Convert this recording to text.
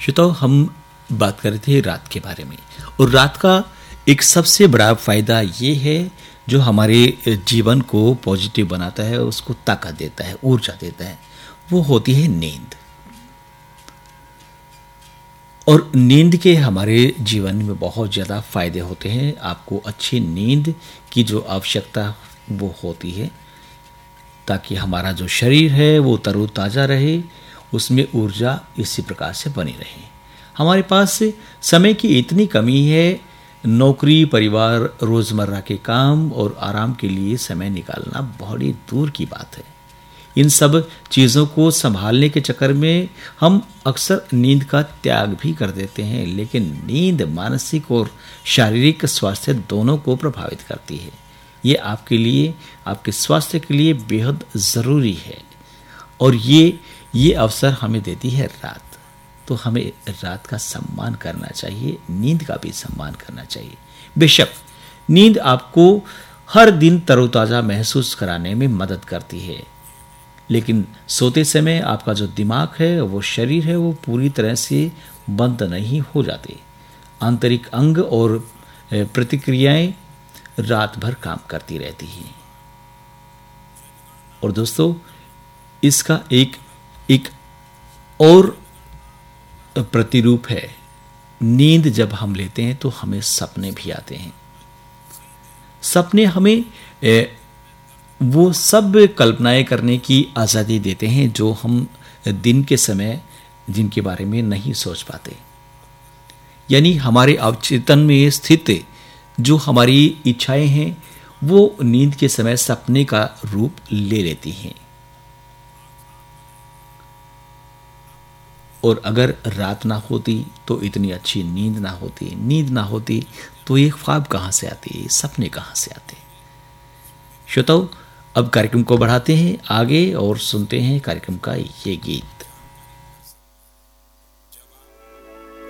श्रोताओं, हम बात कर रहे थे रात के बारे में, और रात का एक सबसे बड़ा फायदा ये है जो हमारे जीवन को पॉजिटिव बनाता है, उसको ताकत देता है, ऊर्जा देता है, वो होती है नींद। और नींद के हमारे जीवन में बहुत ज़्यादा फायदे होते हैं। आपको अच्छी नींद की जो आवश्यकता वो होती है ताकि हमारा जो शरीर है वो तरोताज़ा रहे, उसमें ऊर्जा इसी प्रकार से बनी रहे। हमारे पास समय की इतनी कमी है, नौकरी, परिवार, रोज़मर्रा के काम और आराम के लिए समय निकालना बहुत ही दूर की बात है। इन सब चीज़ों को संभालने के चक्कर में हम अक्सर नींद का त्याग भी कर देते हैं, लेकिन नींद मानसिक और शारीरिक स्वास्थ्य दोनों को प्रभावित करती है। ये आपके लिए, आपके स्वास्थ्य के लिए बेहद ज़रूरी है, और ये अवसर हमें देती है रात। तो हमें रात का सम्मान करना चाहिए, नींद का भी सम्मान करना चाहिए। बेशक नींद आपको हर दिन तरोताज़ा महसूस कराने में मदद करती है, लेकिन सोते समय आपका जो दिमाग है, वो शरीर है, वो पूरी तरह से बंद नहीं हो जाते। आंतरिक अंग और प्रतिक्रियाएं रात भर काम करती रहती हैं। और दोस्तों, इसका एक और प्रतिरूप है। नींद जब हम लेते हैं तो हमें सपने भी आते हैं। सपने हमें वो सब कल्पनाएं करने की आज़ादी देते हैं जो हम दिन के समय जिनके बारे में नहीं सोच पाते। यानी हमारे अवचेतन में स्थित जो हमारी इच्छाएं हैं वो नींद के समय सपने का रूप ले लेती हैं। और अगर रात ना होती तो इतनी अच्छी नींद ना होती, नींद ना होती तो ये ख्वाब कहाँ से आते, सपने कहाँ से आते। श्रोताओं, अब कार्यक्रम को बढ़ाते हैं आगे और सुनते हैं कार्यक्रम का ये गीत।